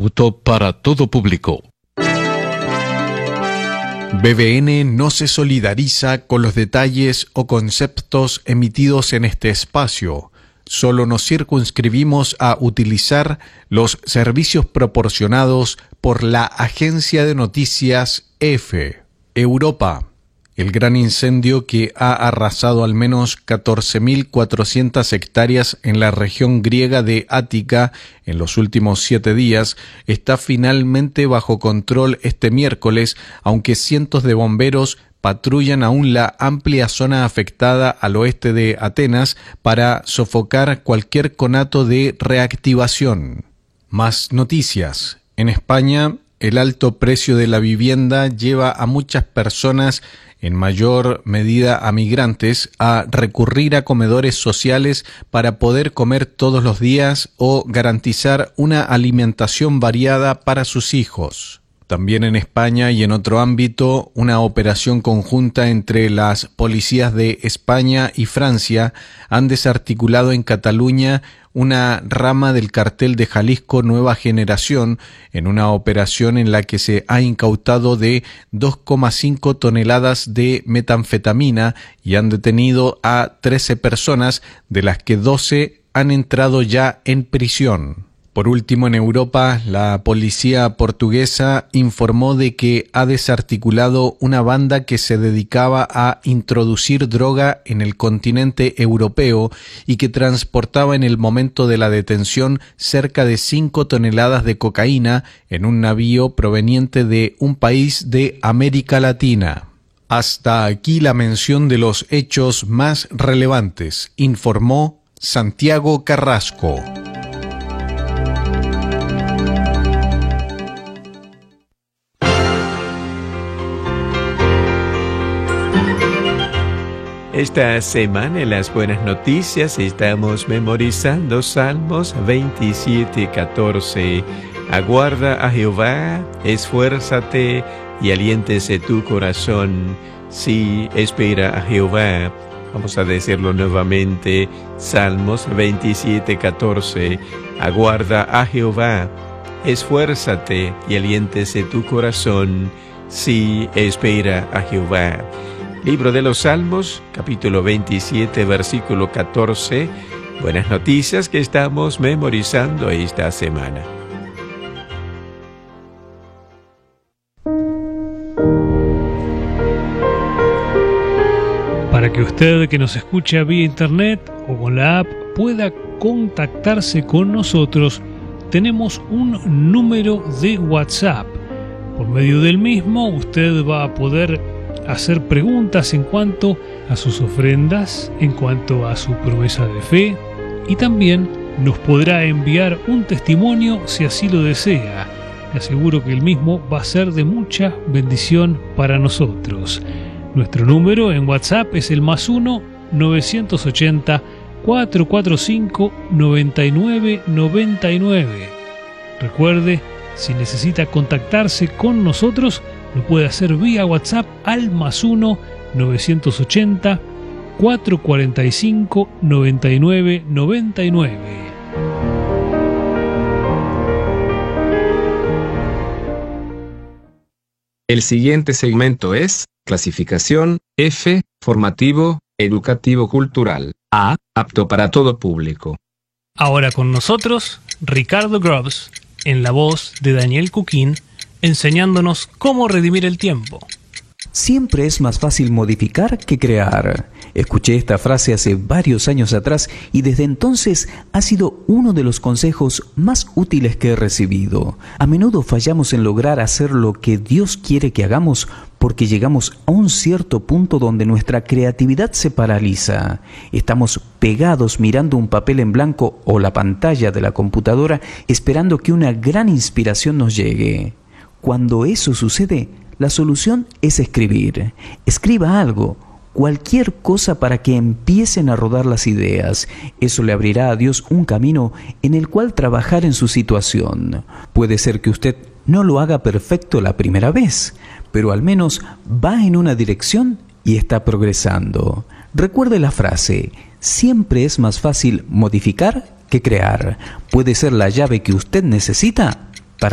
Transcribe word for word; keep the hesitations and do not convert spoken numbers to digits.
apto para todo público. B B N no se solidariza con los detalles o conceptos emitidos en este espacio. Solo nos circunscribimos a utilizar los servicios proporcionados por la agencia de noticias EFE. Europa. El gran incendio que ha arrasado al menos catorce mil cuatrocientas hectáreas en la región griega de Ática en los últimos siete días está finalmente bajo control este miércoles, aunque cientos de bomberos patrullan aún la amplia zona afectada al oeste de Atenas para sofocar cualquier conato de reactivación. Más noticias. En España, el alto precio de la vivienda lleva a muchas personas, en mayor medida a migrantes, a recurrir a comedores sociales para poder comer todos los días o garantizar una alimentación variada para sus hijos. También en España y en otro ámbito, una operación conjunta entre las policías de España y Francia han desarticulado en Cataluña una rama del cartel de Jalisco Nueva Generación en una operación en la que se ha incautado de dos coma cinco toneladas de metanfetamina y han detenido a trece personas, de las que doce han entrado ya en prisión. Por último, en Europa, la policía portuguesa informó de que ha desarticulado una banda que se dedicaba a introducir droga en el continente europeo y que transportaba en el momento de la detención cerca de cinco toneladas de cocaína en un navío proveniente de un país de América Latina. Hasta aquí la mención de los hechos más relevantes, informó Santiago Carrasco. Esta semana en las buenas noticias estamos memorizando Salmos veintisiete, catorce. Aguarda a Jehová, esfuérzate y aliéntese tu corazón. Sí, espera a Jehová. Vamos a decirlo nuevamente. Salmos veintisiete, catorce. Aguarda a Jehová, esfuérzate y aliéntese tu corazón. Sí, espera a Jehová. Libro de los Salmos, capítulo veintisiete, versículo catorce. Buenas noticias que estamos memorizando esta semana. Para que usted que nos escucha vía internet o con la app pueda contactarse con nosotros, tenemos un número de WhatsApp. Por medio del mismo, usted va a poder hacer preguntas en cuanto a sus ofrendas, en cuanto a su promesa de fe, y también nos podrá enviar un testimonio si así lo desea. Le aseguro que el mismo va a ser de mucha bendición para nosotros. Nuestro número en WhatsApp es el más uno novecientos ochenta, cuatrocientos cuarenta y cinco, noventa y nueve noventa y nueve. Recuerde, si necesita contactarse con nosotros, lo puede hacer vía WhatsApp al más uno novecientos ochenta, cuatrocientos cuarenta y cinco, noventa y nueve noventa y nueve. El siguiente segmento es clasificación F, formativo, educativo cultural. A, apto para todo público. Ahora con nosotros, Ricardo Groves, en la voz de Daniel Cuquín, enseñándonos cómo redimir el tiempo. Siempre es más fácil modificar que crear. Escuché esta frase hace varios años atrás y desde entonces ha sido uno de los consejos más útiles que he recibido. A menudo fallamos en lograr hacer lo que Dios quiere que hagamos porque llegamos a un cierto punto donde nuestra creatividad se paraliza. Estamos pegados mirando un papel en blanco o la pantalla de la computadora esperando que una gran inspiración nos llegue. Cuando eso sucede, la solución es escribir. Escriba algo, cualquier cosa para que empiecen a rodar las ideas. Eso le abrirá a Dios un camino en el cual trabajar en su situación. Puede ser que usted no lo haga perfecto la primera vez, pero al menos va en una dirección y está progresando. Recuerde la frase, siempre es más fácil modificar que crear. Puede ser la llave que usted necesita